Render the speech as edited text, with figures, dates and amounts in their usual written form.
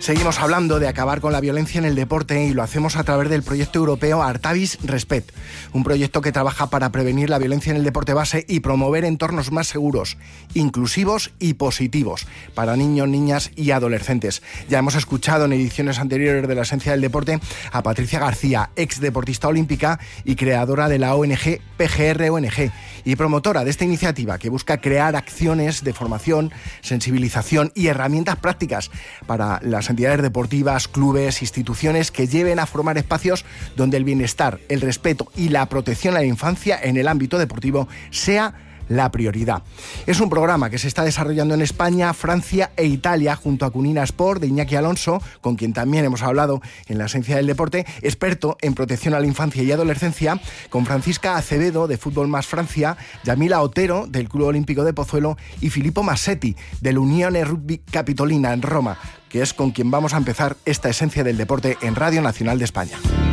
Seguimos hablando de acabar con la violencia en el deporte y lo hacemos a través del proyecto europeo Artavis Respect, un proyecto que trabaja para prevenir la violencia en el deporte base y promover entornos más seguros, inclusivos y positivos para niños, niñas y adolescentes. Ya hemos escuchado en ediciones anteriores de La Esencia del Deporte a Patricia García, ex deportista olímpica y creadora de la ONG PGR ONG y promotora de esta iniciativa que busca crear acciones de formación, sensibilización y herramientas prácticas para las entidades deportivas, clubes, instituciones que lleven a formar espacios donde el bienestar, el respeto y la protección a la infancia en el ámbito deportivo sea la prioridad. Es un programa que se está desarrollando en España, Francia e Italia junto a Cunina Sport de Iñaki Alonso, con quien también hemos hablado en La Esencia del Deporte, experto en protección a la infancia y adolescencia, con Francisca Acevedo de Fútbol Más Francia, Yamila Otero del Club Olímpico de Pozuelo y Filippo Massetti del Unione Rugby Capitolina en Roma, que es con quien vamos a empezar esta Esencia del Deporte en Radio Nacional de España.